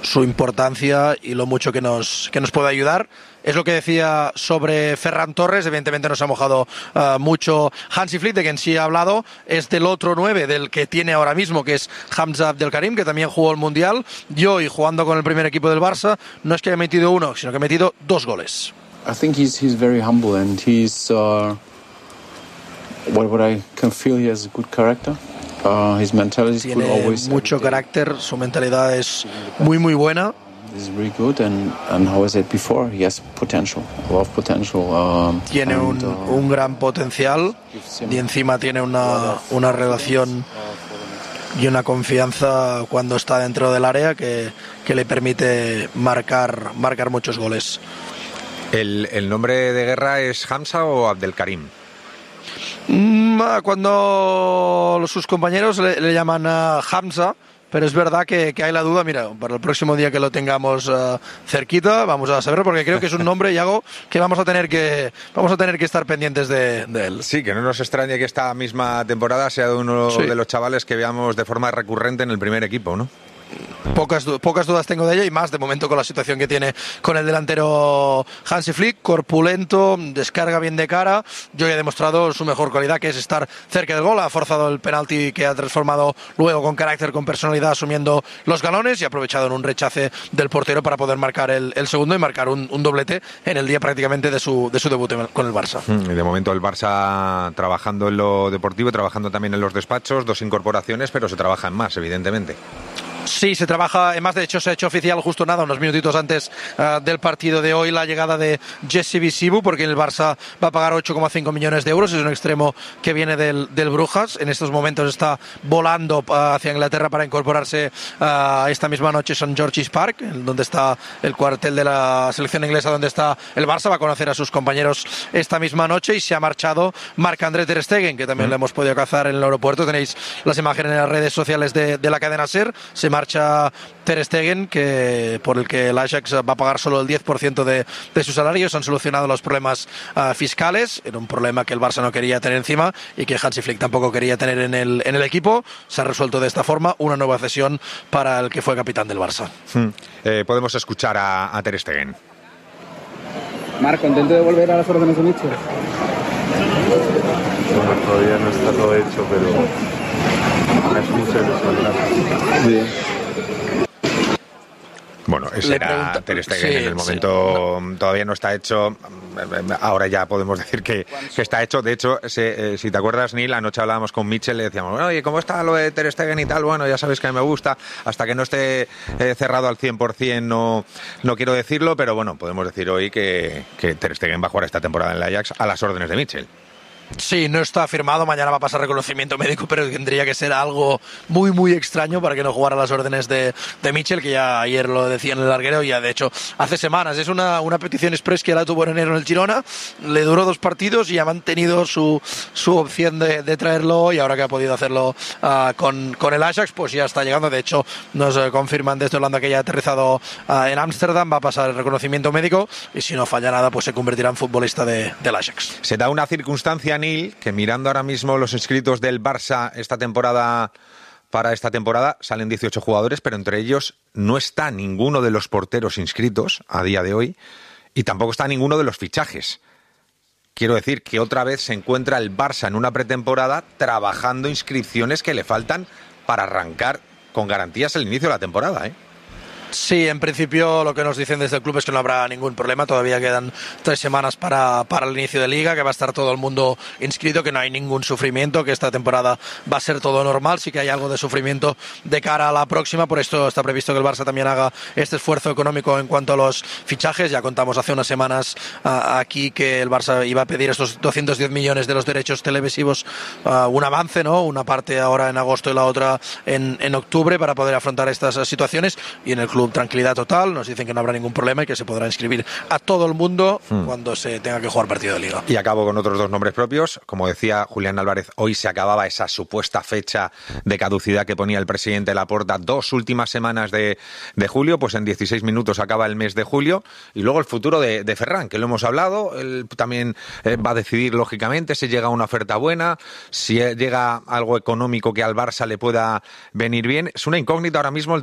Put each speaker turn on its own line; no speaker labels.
su importancia y lo mucho que nos puede ayudar. Es lo que decía sobre Ferran Torres. Evidentemente no se ha mojado mucho Hansi Flick, de quien sí ha hablado es del otro 9, del que tiene ahora mismo, que es Hamza Abdelkarim, que también jugó el Mundial. Y hoy, jugando con el primer equipo del Barça, no es que haya metido uno, sino que ha metido 2 goles.
I think he's very humble and he's what I can feel he has a good character. His mentality is good always.
Tiene mucho carácter, su mentalidad es muy muy buena.
Is very good and how I said before, he has potential, a lot of potential.
Tiene un gran potencial y encima tiene una relación y una confianza cuando está dentro del área que le permite marcar muchos goles.
¿El nombre de guerra es Hamza o Abdelkarim?
Cuando sus compañeros le llaman Hamza, pero es verdad que hay la duda. Mira, para el próximo día que lo tengamos cerquita vamos a saberlo, porque creo que es un nombre, Yago, que vamos a tener que estar pendientes de él.
Sí, que no nos extrañe que esta misma temporada sea uno de los chavales que veamos de forma recurrente en el primer equipo, ¿no?
Pocas dudas tengo de ella, y más de momento con la situación que tiene con el delantero Hansi Flick, corpulento, descarga bien de cara. Yo he demostrado su mejor cualidad, que es estar cerca del gol. Ha forzado el penalti que ha transformado luego con carácter, con personalidad, asumiendo los galones, y ha aprovechado en un rechace del portero para poder marcar el segundo y marcar un doblete en el día prácticamente de su debut con el Barça.
De momento el Barça trabajando en lo deportivo, trabajando también en los despachos, 2 incorporaciones, pero se trabaja en más, evidentemente.
Sí, se trabaja en más. De hecho, se ha hecho oficial justo unos minutitos antes del partido de hoy, la llegada de Jesse Visibu, porque el Barça va a pagar 8,5 millones de euros. Es un extremo que viene del Brujas. En estos momentos está volando hacia Inglaterra para incorporarse esta misma noche a St. George's Park, donde está el cuartel de la selección inglesa, donde está el Barça. Va a conocer a sus compañeros esta misma noche, y se ha marchado Marc-André ter Stegen, que también lo hemos podido cazar en el aeropuerto. Tenéis las imágenes en las redes sociales de la cadena SER. Se marcha ter Stegen, por el que el Ajax va a pagar solo el 10% de su salario. Se han solucionado los problemas fiscales. Era un problema que el Barça no quería tener encima y que Hansi Flick tampoco quería tener en el equipo. Se ha resuelto de esta forma, una nueva cesión para el que fue capitán del Barça.
Podemos escuchar a ter Stegen.
Marc, ¿contento de volver a las órdenes de Mitchell?
Bueno, todavía no está todo hecho, pero es mucha ilusión. Bien.
Bueno, ese era ter Stegen, sí, en el momento todavía no está hecho. Ahora ya podemos decir que está hecho. De hecho, si te acuerdas, Neil, anoche hablábamos con Mitchell, le decíamos, oye, ¿cómo está lo de ter Stegen y tal? Bueno, ya sabes que a mí me gusta. Hasta que no esté cerrado al 100% no quiero decirlo, pero bueno, podemos decir hoy que ter Stegen va a jugar esta temporada en el Ajax a las órdenes de Mitchell.
Sí, no está firmado, mañana va a pasar reconocimiento médico, pero tendría que ser algo muy muy extraño para que no jugara a las órdenes de Mitchell, que ya ayer lo decía en el larguero, y ya de hecho hace semanas. Es una petición express que la tuvo en enero en el Girona, le duró 2 partidos y ha mantenido su opción de traerlo, y ahora que ha podido hacerlo con el Ajax, pues ya está llegando. De hecho, nos confirman desde Holanda que ya ha aterrizado en Ámsterdam, va a pasar el reconocimiento médico, y si no falla nada, pues se convertirá en futbolista del Ajax.
Se da una circunstancia, Neil, que mirando ahora mismo los inscritos del Barça para esta temporada salen 18 jugadores, pero entre ellos no está ninguno de los porteros inscritos a día de hoy, y tampoco está ninguno de los fichajes. Quiero decir que otra vez se encuentra el Barça en una pretemporada trabajando inscripciones que le faltan para arrancar con garantías el inicio de la temporada, ¿eh?
Sí, en principio lo que nos dicen desde el club es que no habrá ningún problema. Todavía quedan 3 semanas para el inicio de Liga, que va a estar todo el mundo inscrito, que no hay ningún sufrimiento, que esta temporada va a ser todo normal. Sí que hay algo de sufrimiento de cara a la próxima, por esto está previsto que el Barça también haga este esfuerzo económico en cuanto a los fichajes. Ya contamos hace unas semanas aquí que el Barça iba a pedir estos 210 millones de los derechos televisivos, un avance, ¿no? Una parte ahora en agosto y la otra en octubre, para poder afrontar estas situaciones, y en el club tranquilidad total. Nos dicen que no habrá ningún problema y que se podrá inscribir a todo el mundo cuando se tenga que jugar partido de Liga.
Y acabo con otros 2 nombres propios. Como decía Julián Álvarez, hoy se acababa esa supuesta fecha de caducidad que ponía el presidente Laporta, 2 últimas semanas de julio, pues en 16 minutos acaba el mes de julio. Y luego el futuro de Ferran, que lo hemos hablado, él también va a decidir, lógicamente, si llega una oferta buena, si llega algo económico que al Barça le pueda venir bien. Es una incógnita ahora mismo el